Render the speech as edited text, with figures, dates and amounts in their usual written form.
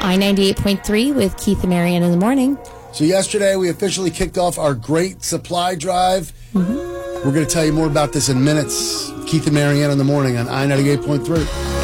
I-98.3 with Keith and Marianne in the morning. So yesterday we officially kicked off our great supply drive. We're going to tell you more about this in minutes. Keith and Marianne in the morning on I-98.3.